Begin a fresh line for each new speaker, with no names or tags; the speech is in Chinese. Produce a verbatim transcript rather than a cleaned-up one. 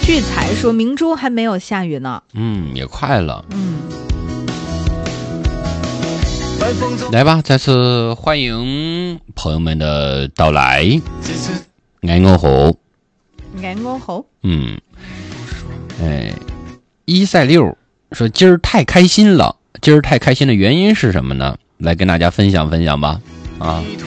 聚财说明珠还没有下雨呢。
嗯，也快了。
嗯，
来吧，再次欢迎朋友们的到来。爱我好，
爱我好。
嗯，哎，一赛六说今儿太开心了，今儿太开心的原因是什么呢？来跟大家分享分享吧。啊，